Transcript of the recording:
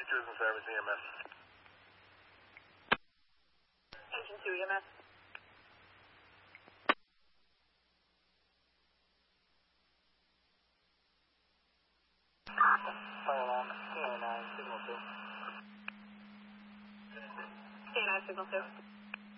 Cruise and Service EMS. Engine 2 EMS. Fire alarm, K9, signal 2. K9, signal 2.